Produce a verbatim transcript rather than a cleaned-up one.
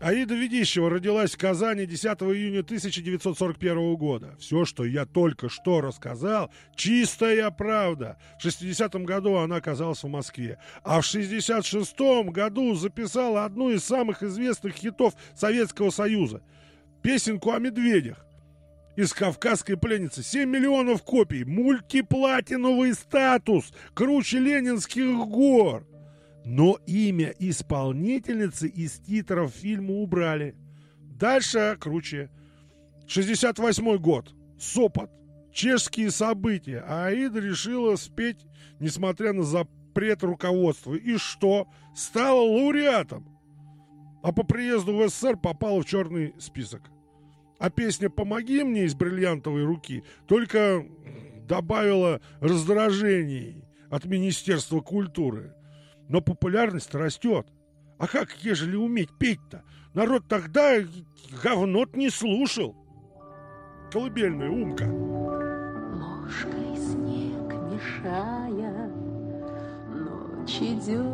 Аида Ведищева родилась в Казани десятого июня тысяча девятьсот сорок первого года. Все, что я только что рассказал, чистая правда. В шестидесятом году она оказалась в Москве. А в шестьдесят шестом году записала одну из самых известных хитов Советского Союза. Песенку о медведях. Из «Кавказской пленницы». семь миллионов копий. Мультиплатиновый статус. Круче Ленинских гор. Но имя исполнительницы из титров фильма убрали. Дальше круче. шестьдесят восьмой год. Сопот. Чешские события. А Аида решила спеть, несмотря на запрет руководства. И что? Стала лауреатом. А по приезду в СССР попала в черный список. А песня «Помоги мне» из «Бриллиантовой руки» только добавила раздражений от Министерства культуры. Но популярность растет. А как, ежели уметь петь-то? Народ тогда говно-то не слушал. Колыбельная Умка. Ложкой снег мешая, ночь идет.